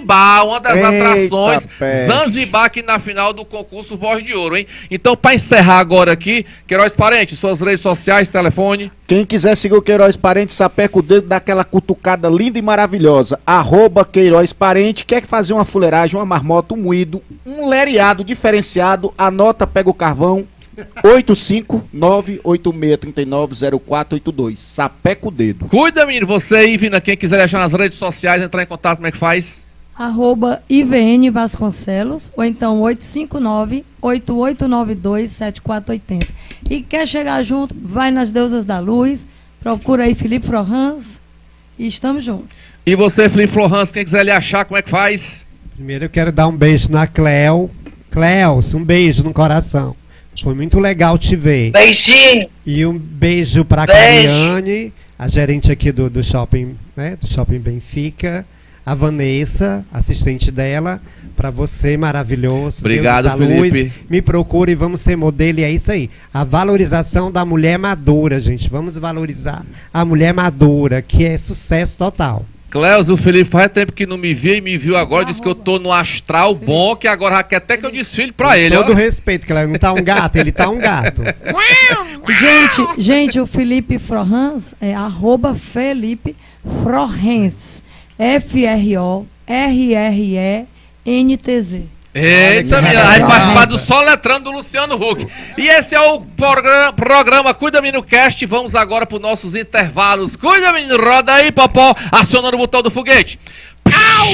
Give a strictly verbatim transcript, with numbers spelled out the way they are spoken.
Zanzibar, uma das Eita, atrações. peste. Zanzibar aqui na final do concurso Voz de Ouro, hein? Então, para encerrar agora aqui, Queiroz Parente, suas redes sociais, telefone. Quem quiser seguir o Queiroz Parente, sapeca o dedo, dá aquela cutucada linda e maravilhosa. Arroba Queiroz Parente. Quer fazer uma fuleiragem, uma marmota, um moído, um lereado diferenciado, anota, pega o carvão. oito cinco nove oito seis três nove zero quatro oito dois. Sapeca o dedo. Cuida, menino. Você aí, Vina, quem quiser achar nas redes sociais, entrar em contato, como é que faz? Arroba I V N Vasconcelos, ou então oito cinco nove oito oito nove dois sete quatro oito zero. E quer chegar junto, vai nas Deusas da Luz, procura aí Felipe Florans e estamos juntos. E você, Felipe Florans, quem quiser lhe achar, como é que faz? Primeiro eu quero dar um beijo na Cleo. Cleos, um beijo no coração. Foi muito legal te ver. Beijinho. E um beijo para a Beijo. Cariane, a gerente aqui do, do shopping, né, do Shopping Benfica. A Vanessa, assistente dela, para você, maravilhoso. Obrigado, Deus da luz. Felipe. Me procure e vamos ser modelo, e é isso aí. A valorização da mulher madura, gente. Vamos valorizar a mulher madura, que é sucesso total. Cleus, o Felipe faz tempo que não me via e me viu agora, disse que eu tô no astral bom, que agora já quer até que eu desfile pra ele. Todo ó. respeito, que ele não tá um gato, ele tá um gato. Gente, gente, o Felipe Florans é arroba Felipe Florens. F R O R R E N T Z. Eita, menina, vai participar do Soletrando do Luciano Huck. E esse é o programa, programa Cuida Menino Cast. Vamos agora para os nossos intervalos. Cuida, menino, roda aí, Popó, acionando o botão do foguete. Au!